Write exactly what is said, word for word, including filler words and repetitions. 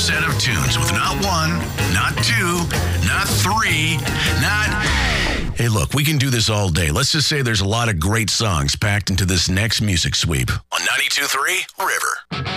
set of tunes with not one, not two, not three, not... Hey, look, we can do this all day. Let's just say there's a lot of great songs packed into this next music sweep on ninety-two point three River.